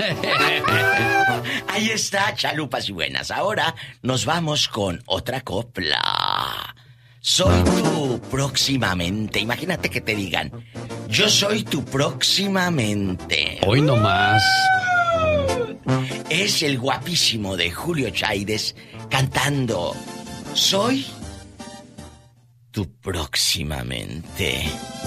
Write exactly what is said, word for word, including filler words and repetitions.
Ahí está, chalupas y buenas. Ahora nos vamos con otra copla. Soy tu próximamente. Imagínate que te digan, yo soy tu próximamente. Hoy no más. Es el guapísimo de Julio Chaides cantando Soy tu próximamente.